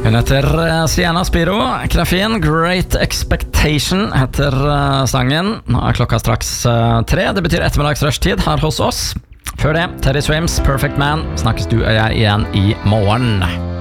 Hun heter Sienna Spiro. Grafien Great Expectation heter sangen. Nå klokka straks 3. Det betyr ettermiddagsrushtid her hos oss. Før det, Teddy Swims Perfect Man. Snakkes du og jeg igjen i morgen.